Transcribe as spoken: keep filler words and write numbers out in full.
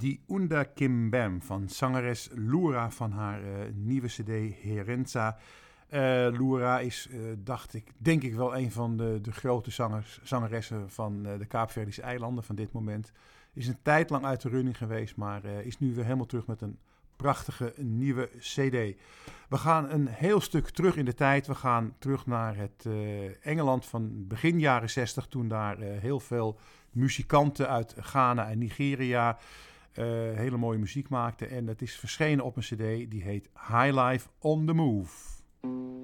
Die Unda Kimbem van zangeres Lura van haar uh, nieuwe cd Herenza. Uh, Lura is, uh, dacht ik, denk ik wel een van de, de grote zangers, zangeressen van uh, de Kaapverdische eilanden van dit moment. Is een tijd lang uit de running geweest, maar uh, is nu weer helemaal terug met een prachtige nieuwe cd. We gaan een heel stuk terug in de tijd. We gaan terug naar het uh, Engeland van begin jaren zestig, toen daar uh, heel veel muzikanten uit Ghana en Nigeria uh, hele mooie muziek maakten. En dat is verschenen op een cd die heet High Life on the Move.